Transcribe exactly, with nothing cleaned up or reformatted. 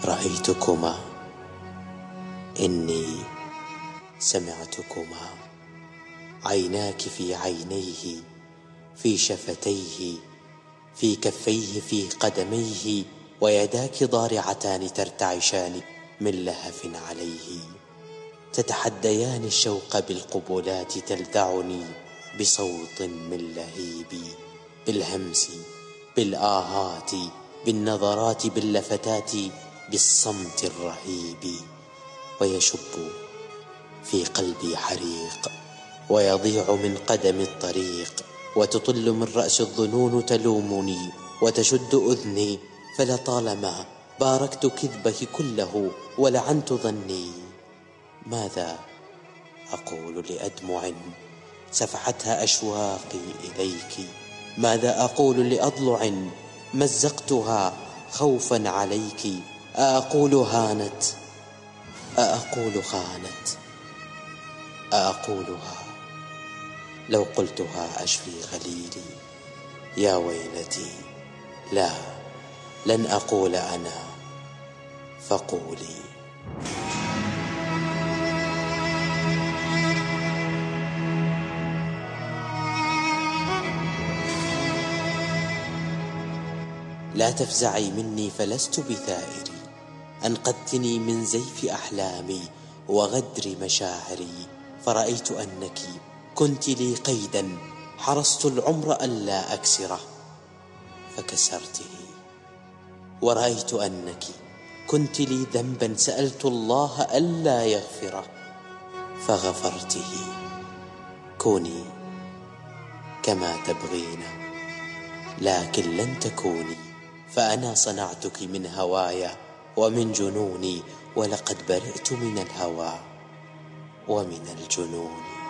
رأيتكما إني سمعتكما، عيناك في عينيه، في شفتيه، في كفيه، في قدميه، ويداك ضارعتان ترتعشان من لهف عليه، تتحديان الشوق بالقبلات، تلدعني بصوت من لهيب، بالهمس، بالآهات، بالنظرات، باللفتات، بالصمت الرهيب. ويشب في قلبي حريق، ويضيع من قدم الطريق، وتطل من رأس الظنون تلومني، وتشد أذني، فلطالما باركت كذبك كله ولعنت ظني. ماذا أقول لأدمع سفحتها أشواقي إليك؟ ماذا أقول لأضلع مزقتها خوفا عليك؟ أأقول هانت، أأقول خانت، أأقولها لو قلتها أشفي غليلي؟ يا ويلتي، لا، لن أقول أنا، فقولي. لا تفزعي مني فلست بثائري، أنقذتني من زيف أحلامي وغدر مشاعري، فرأيت أنك كنت لي قيدا حرصت العمر ألا أكسره فكسرته، ورأيت أنك كنت لي ذنبا سألت الله ألا يغفره فغفرته. كوني كما تبغين لكن لن تكوني، فأنا صنعتك من هوايا ومن جنوني، ولقد برئت من الهوى ومن الجنون.